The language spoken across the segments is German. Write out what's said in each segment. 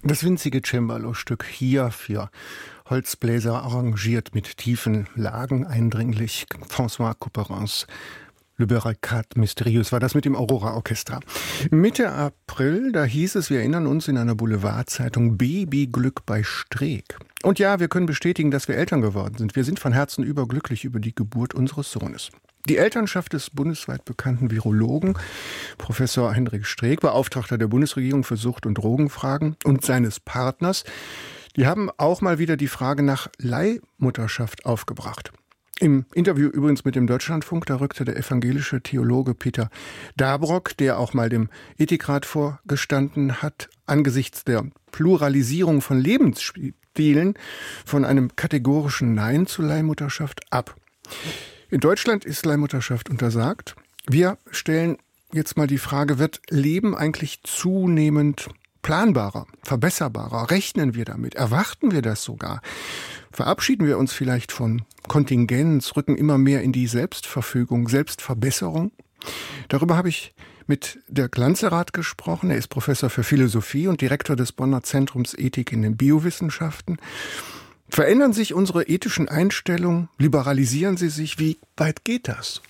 Das winzige Cembalo-Stück hier für Holzbläser arrangiert mit tiefen Lagen eindringlich. François Couperins Le Barricade Mystérieuse war das mit dem Aurora Orchestra. Mitte April, da hieß es, wir erinnern uns, in einer Boulevardzeitung, Babyglück bei Streeck. Und ja, wir können bestätigen, dass wir Eltern geworden sind. Wir sind von Herzen überglücklich über die Geburt unseres Sohnes. Die Elternschaft des bundesweit bekannten Virologen, Professor Hendrik Streeck, Beauftragter der Bundesregierung für Sucht- und Drogenfragen, und seines Partners, die haben auch mal wieder die Frage nach Leihmutterschaft aufgebracht. Im Interview übrigens mit dem Deutschlandfunk, da rückte der evangelische Theologe Peter Dabrock, der auch mal dem Ethikrat vorgestanden hat, angesichts der Pluralisierung von Lebensstilen von einem kategorischen Nein zu Leihmutterschaft ab. In Deutschland ist Leihmutterschaft untersagt. Wir stellen jetzt mal die Frage, wird Leben eigentlich zunehmend planbarer, verbesserbarer? Rechnen wir damit? Erwarten wir das sogar? Verabschieden wir uns vielleicht von Kontingenz, rücken immer mehr in die Selbstverfügung, Selbstverbesserung? Darüber habe ich mit Dirk Lanzerath gesprochen. Er ist Professor für Philosophie und Direktor des Bonner Zentrums Ethik in den Biowissenschaften. Verändern sich unsere ethischen Einstellungen? Liberalisieren sie sich? Wie weit geht das?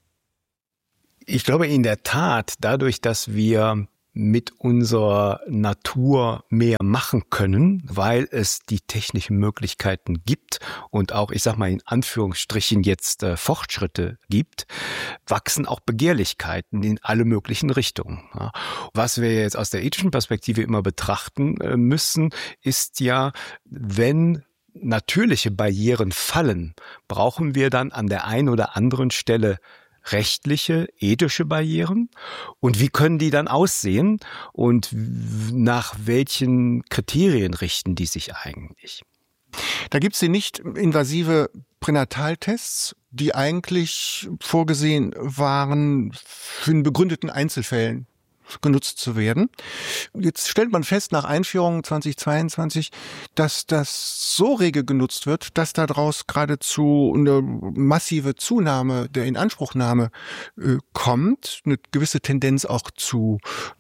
Ich glaube in der Tat, dadurch, dass wir mit unserer Natur mehr machen können, weil es die technischen Möglichkeiten gibt und auch, ich sag mal in Anführungsstrichen jetzt Fortschritte gibt, wachsen auch Begehrlichkeiten in alle möglichen Richtungen. Ja. Was wir jetzt aus der ethischen Perspektive immer betrachten müssen, ist ja, wenn natürliche Barrieren fallen, brauchen wir dann an der einen oder anderen Stelle rechtliche, ethische Barrieren, und wie können die dann aussehen und nach welchen Kriterien richten die sich eigentlich? Da gibt es die nicht invasive Pränataltests, die eigentlich vorgesehen waren, für in begründeten Einzelfällen genutzt zu werden. Jetzt stellt man fest, nach Einführung 2022, dass das so rege genutzt wird, dass daraus geradezu eine massive Zunahme der Inanspruchnahme kommt, eine gewisse Tendenz auch zu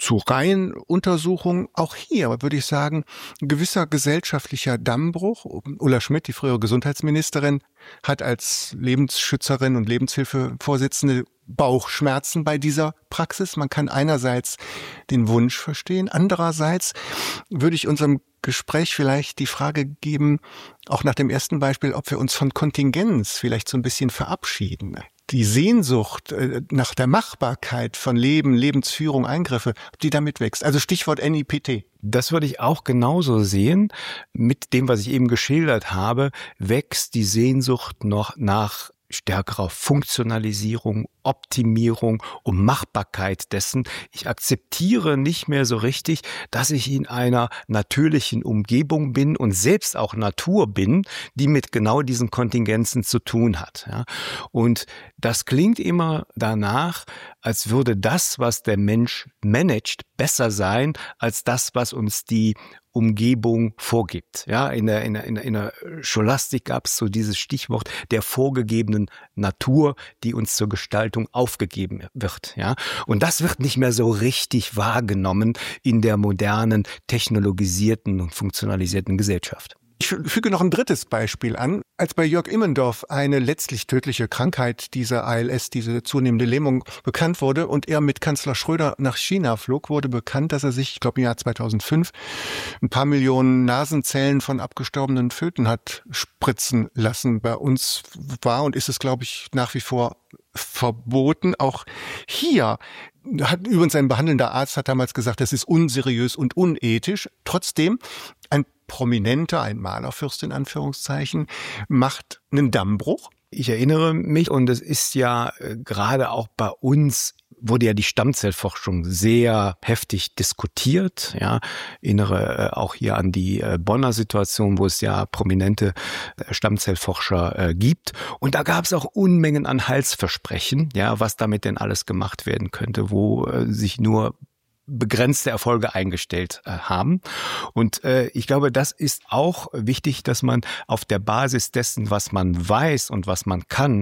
Reihenuntersuchungen. Auch hier würde ich sagen, ein gewisser gesellschaftlicher Dammbruch. Ulla Schmidt, die frühere Gesundheitsministerin, hat als Lebensschützerin und Lebenshilfevorsitzende Bauchschmerzen bei dieser Praxis. Man kann einerseits den Wunsch verstehen, andererseits würde ich unserem Gespräch vielleicht die Frage geben, auch nach dem ersten Beispiel, ob wir uns von Kontingenz vielleicht so ein bisschen verabschieden. Die Sehnsucht nach der Machbarkeit von Leben, Lebensführung, Eingriffe, ob die damit wächst. Also Stichwort NIPT. Das würde ich auch genauso sehen. Mit dem, was ich eben geschildert habe, wächst die Sehnsucht noch nach stärkerer Funktionalisierung, Optimierung und Machbarkeit dessen. Ich akzeptiere nicht mehr so richtig, dass ich in einer natürlichen Umgebung bin und selbst auch Natur bin, die mit genau diesen Kontingenzen zu tun hat. Ja. Und das klingt immer danach, als würde das, was der Mensch managt, besser sein als das, was uns die Umgebung vorgibt. Ja, in der Scholastik gab es so dieses Stichwort der vorgegebenen Natur, die uns zur Gestaltung aufgegeben wird. Ja, und das wird nicht mehr so richtig wahrgenommen in der modernen, technologisierten und funktionalisierten Gesellschaft. Ich füge noch ein drittes Beispiel an. Als bei Jörg Immendorf eine letztlich tödliche Krankheit, diese ALS, diese zunehmende Lähmung, bekannt wurde und er mit Kanzler Schröder nach China flog, wurde bekannt, dass er sich, ich glaube im Jahr 2005, ein paar Millionen Nasenzellen von abgestorbenen Föten hat spritzen lassen. Bei uns war und ist es, glaube ich, nach wie vor verboten. Auch hier hat übrigens ein behandelnder Arzt hat damals gesagt, das ist unseriös und unethisch. Trotzdem, ein Prominenter, ein Malerfürst in Anführungszeichen, macht einen Dammbruch. Ich erinnere mich, und es ist ja gerade auch bei uns, wurde ja die Stammzellforschung sehr heftig diskutiert. Ja, erinnere auch hier an die Bonner Situation, wo es ja prominente Stammzellforscher gibt. Und da gab es auch Unmengen an Heilsversprechen, ja, was damit denn alles gemacht werden könnte, wo sich nur begrenzte Erfolge eingestellt haben. Und ich glaube, das ist auch wichtig, dass man auf der Basis dessen, was man weiß und was man kann,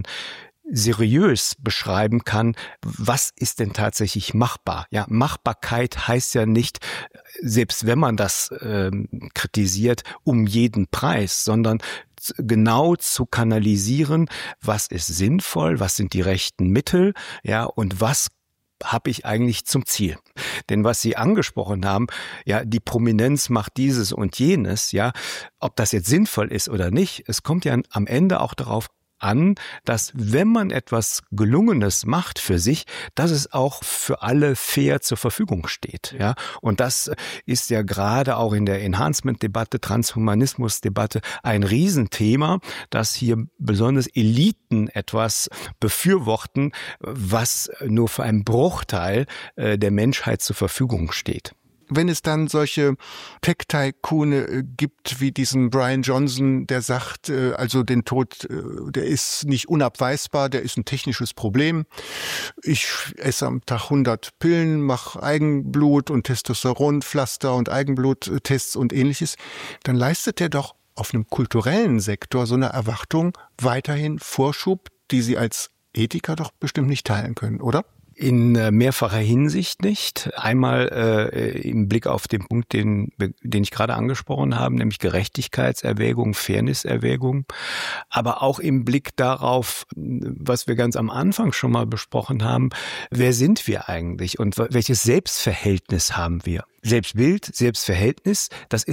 seriös beschreiben kann, was ist denn tatsächlich machbar. Ja, Machbarkeit heißt ja nicht, selbst wenn man das kritisiert, um jeden Preis, sondern genau zu kanalisieren, was ist sinnvoll, was sind die rechten Mittel, ja, und was habe ich eigentlich zum Ziel? Denn was Sie angesprochen haben, ja, die Prominenz macht dieses und jenes, ja, ob das jetzt sinnvoll ist oder nicht, es kommt ja am Ende auch darauf an, dass wenn man etwas Gelungenes macht für sich, dass es auch für alle fair zur Verfügung steht. Ja? Und das ist ja gerade auch in der Enhancement-Debatte, Transhumanismus-Debatte ein Riesenthema, dass hier besonders Eliten etwas befürworten, was nur für einen Bruchteil der Menschheit zur Verfügung steht. Wenn es dann solche Tech-Tycoone gibt wie diesen Brian Johnson, der sagt, also den Tod, der ist nicht unabweisbar, der ist ein technisches Problem. Ich esse am Tag 100 Pillen, mache Eigenblut und Testosteronpflaster und Eigenbluttests und ähnliches, dann leistet er doch auf einem kulturellen Sektor so eine Erwartung weiterhin Vorschub, die Sie als Ethiker doch bestimmt nicht teilen können, oder? In mehrfacher Hinsicht nicht. Einmal im Blick auf den Punkt, den ich gerade angesprochen habe, nämlich Gerechtigkeitserwägung, Fairnesserwägung, aber auch im Blick darauf, was wir ganz am Anfang schon mal besprochen haben, wer sind wir eigentlich und welches Selbstverhältnis haben wir? Selbstbild, Selbstverhältnis, das ist